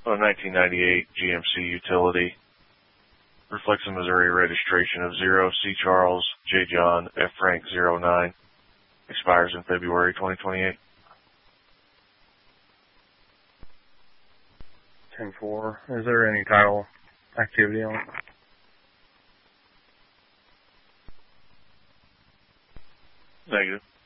a 1998 GMC utility. Reflects a Missouri registration of 0 C. Charles J. John F. Frank 09. Expires in February 2028. 10-4. Is there any title activity on it? Negative.